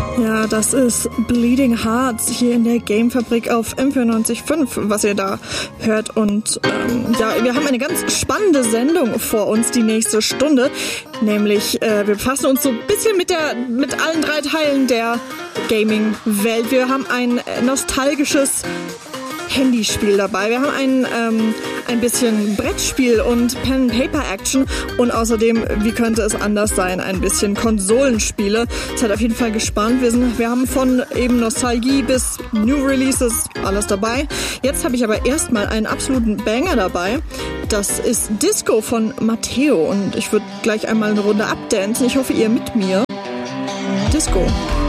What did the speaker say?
Ja, das ist Bleeding Hearts hier in der Gamefabrik auf M94.5, was ihr da hört. Und wir haben eine ganz spannende Sendung vor uns, die nächste Stunde. Nämlich, wir befassen uns so ein bisschen mit allen 3 Teilen der Gaming-Welt. Wir haben ein nostalgisches Handyspiel dabei. Wir haben ein bisschen Brettspiel und Pen-Paper-Action und außerdem, wie könnte es anders sein, ein bisschen Konsolenspiele. Seid auf jeden Fall gespannt. Wir haben von eben Nostalgie bis New Releases alles dabei. Jetzt habe ich aber erstmal einen absoluten Banger dabei. Das ist Disco von Matteo und ich würde gleich einmal eine Runde abdancen. Ich hoffe, ihr mit mir. Disco.